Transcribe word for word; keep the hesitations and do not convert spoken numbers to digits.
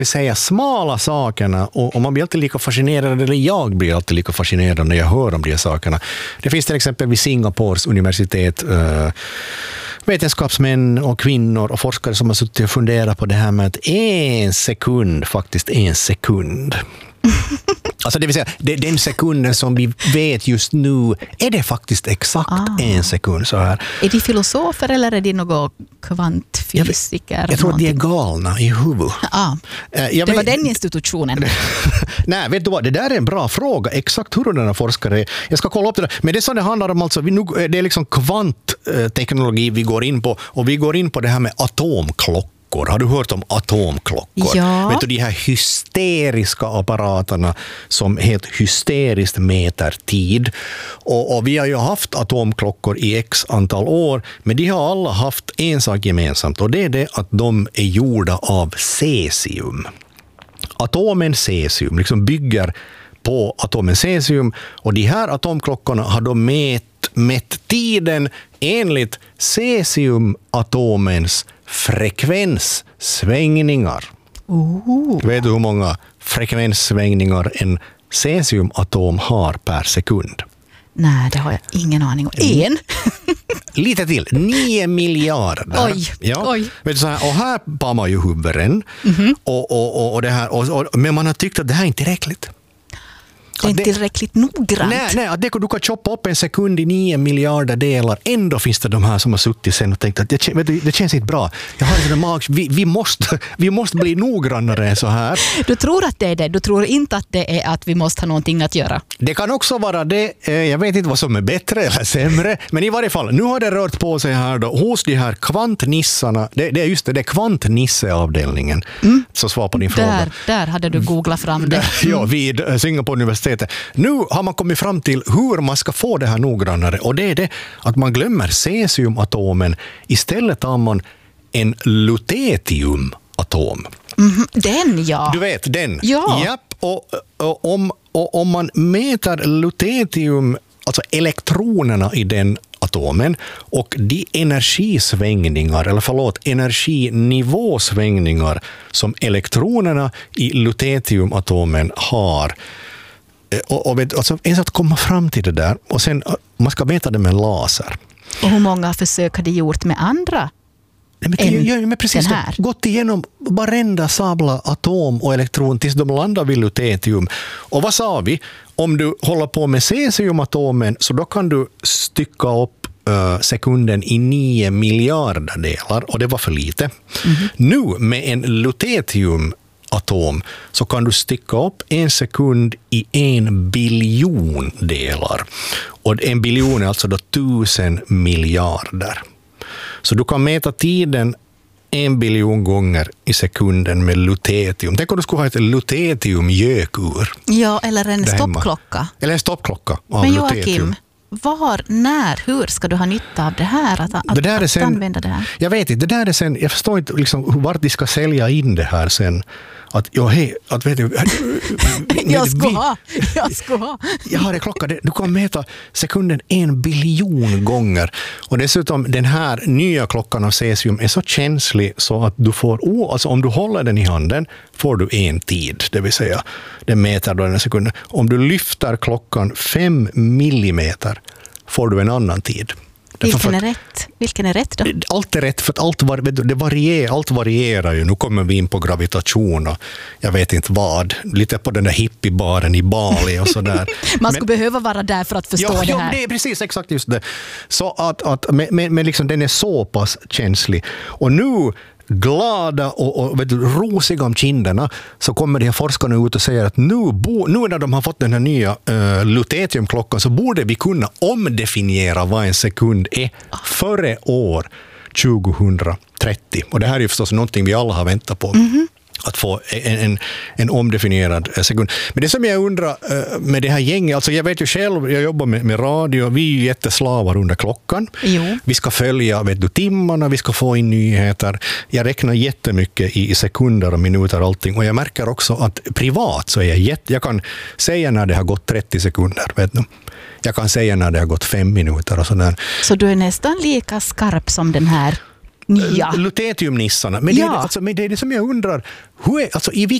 Vi säger smala sakerna, och, och man blir alltid lika fascinerad, eller jag blir alltid lika fascinerad när jag hör om de här sakerna. Det finns till exempel vid Singapores universitet äh, vetenskapsmän och kvinnor och forskare som har suttit och funderat på det här med att en sekund, faktiskt en sekund. Alltså det vill säga, det, den sekunden som vi vet just nu, är det faktiskt exakt ah. en sekund så här. Är de filosofer eller är de något kvantfysiker? Jag, jag tror att de är galna i huvudet. Ah. Jag det var vet, den institutionen. Nej, vet du vad? Det där är en bra fråga. Exakt hur den här forskare är. Jag ska kolla upp det där. Men det är så det handlar om, alltså, vi nu, det är liksom kvantteknologi vi går in på, och vi går in på det här med atomklockor. Har du hört om atomklockor? Ja. Vet du, de här hysteriska apparaterna som helt hysteriskt mäter tid. Och, och vi har ju haft atomklockor i x antal år, men de har alla haft en sak gemensamt, och det är det att de är gjorda av cesium. Atomen cesium liksom bygger på atomen cesium, och de här atomklockorna har då mätt, mätt tiden enligt cesiumatomens frekvenssvängningar. Oh. Vet du hur många frekvenssvängningar en cesiumatom har per sekund? Nej, det har jag ingen aning om. En? Lite till. Nio miljarder. Oj, ja. oj. Vet du, så här, och här par man ju huvuden. Mm-hmm. Och, och, och, och det här, och, och, men man har tyckt att det här är inte tillräckligt. Det är inte tillräckligt noggrant. Nej, nej, att det, du kan choppa upp en sekund i nio miljarder delar. Ändå finns det de här som har suttit sen och tänkt att det, vet du, det känns inte bra. Jag har en sån mag, vi, vi, måste, vi måste bli noggrannare än så här. Du tror att det är det. Du tror inte att det är att vi måste ha någonting att göra. Det kan också vara det. Jag vet inte vad som är bättre eller sämre. Men i varje fall, nu har det rört på sig här då, hos de här kvantnissarna. Det, det är just det, det är kvantnisseavdelningen. Mm. Så svar på din där, fråga. Där hade du googlat fram det. Mm. Ja, vid Singapore universitetet. Nu har man kommit fram till hur man ska få det här noggrannare, och det är det att man glömmer cesiumatomen. Istället tar man en lutetiumatom. Mm, den, ja. Du vet, den. Ja. Japp, och, och, om, och om man mäter lutetium, alltså elektronerna i den atomen, och de energisvängningar, eller förlåt, energinivåsvängningar som elektronerna i lutetiumatomen har. Och, och alltså, ens att komma fram till det där, och sen man ska mäta det med laser. Och hur många försök har de gjort med andra? Nej, men, det, ja, men precis, den här. Gått igenom varenda sabla atom och elektron tills de landar vid lutetium. Och vad sa vi? Om du håller på med cesiumatomen, så då kan du stycka upp uh, sekunden i nio miljarder delar, och det var för lite. Mm-hmm. Nu med en lutetium atom så kan du sticka upp en sekund i en biljon delar. Och en biljon är alltså då tusen miljarder. Så du kan mäta tiden en biljon gånger i sekunden med lutetium. Tänk om du skulle ha ett lutetiumgökur. Ja, eller en stoppklocka. Eller en stoppklocka av Men Joakim, lutetium. Var, när, hur ska du ha nytta av det här? Att, att, det där är sen, att använda det här? Jag vet inte, det där är sen, jag förstår inte liksom, vart de ska sälja in det här sen. Att, ja, hej, att vet du... jag ska vi, ha, jag ska ha. Jag har en klocka, du kan mäta sekunden en biljon gånger. Och dessutom, den här nya klockan av cesium är så känslig så att du får, oh, alltså om du håller den i handen får du en tid, det vill säga, den mäter då den sekunden. Om du lyfter klockan fem millimeter får du en annan tid. Vilken är rätt? Vilken är rätt då? Allt är rätt, för att allt, var, det varierar, allt varierar ju. Nu kommer vi in på gravitation och jag vet inte vad. Lite på den där hippiebaren i Bali och sådär. Man skulle men, behöva vara där för att förstå ja, det här. Ja, det är precis exakt just det. Så att, att men, men liksom, den är så pass känslig. Och nu glada och, och vet du, rosiga om kinderna så kommer de här forskarna ut och säger att nu, bo, nu när de har fått den här nya uh, lutetiumklockan så borde vi kunna omdefiniera vad en sekund är före år tjugohundratrettio. Och det här är ju förstås någonting vi alla har väntat på. Mm-hmm. Att få en, en, en omdefinierad sekund. Men det som jag undrar med det här gänget, alltså jag vet ju själv, jag jobbar med, med radio, vi är ju jätteslavar under klockan. Jo. Vi ska följa vet du, timmarna, vi ska få in nyheter. Jag räknar jättemycket i, i sekunder och minuter och allting. Och jag märker också att privat så är jag jätte, jag kan säga när det har gått trettio sekunder, vet du. Jag kan säga när det har gått fem minuter och sådär. Så du är nästan lika skarp som den här Ja. Lutetiumnissarna. Men, det är, Ja. alltså, men det är det som jag undrar. Hur är, alltså, i,